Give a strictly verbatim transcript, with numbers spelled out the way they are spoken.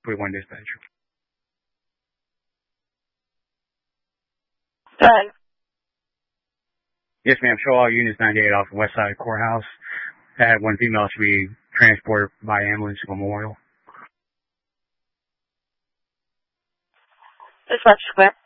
forty-one dispatcher. Go ahead. Yes, ma'am. Show all units ninety-eight off the west side of the courthouse. That one female should be transported by ambulance to Memorial. Dispatch square.